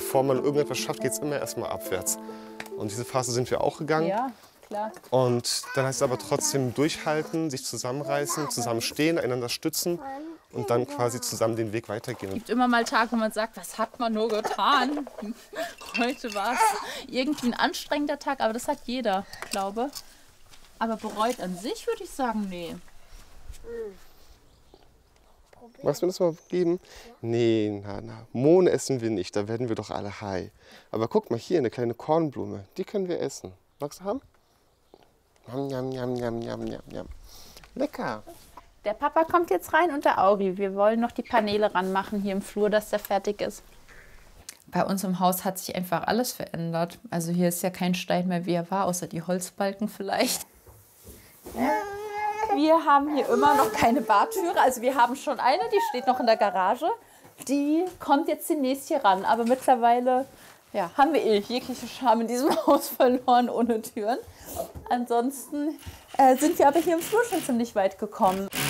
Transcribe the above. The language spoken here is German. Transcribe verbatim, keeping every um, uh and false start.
bevor man irgendetwas schafft, geht es immer erstmal abwärts. Und diese Phase sind wir auch gegangen. Ja, klar. Und dann heißt es aber trotzdem durchhalten, sich zusammenreißen, zusammenstehen, einander stützen und dann quasi zusammen den Weg weitergehen. Es gibt immer mal Tage, wo man sagt, was hat man nur getan? Heute war es irgendwie ein anstrengender Tag, aber das hat jeder, glaube ich. Aber bereut an sich würde ich sagen, nee. Magst du mir das mal geben? Nee, na, na. Mohn essen wir nicht, da werden wir doch alle high. Aber guck mal hier, eine kleine Kornblume, die können wir essen. Magst du haben? Jam, jam, jam, jam, jam, jam, jam. Lecker. Der Papa kommt jetzt rein und der Auri. Wir wollen noch die Paneele ranmachen hier im Flur, dass der fertig ist. Bei uns im Haus hat sich einfach alles verändert. Also hier ist ja kein Stein mehr, wie er war, außer die Holzbalken vielleicht. Wir haben hier immer noch keine Bartüre. Also wir haben schon eine, die steht noch in der Garage. Die kommt jetzt demnächst hier ran. Aber mittlerweile ja, haben wir eh jegliche Charme in diesem Haus verloren ohne Türen. Ansonsten äh, sind wir aber hier im Flur schon ziemlich weit gekommen.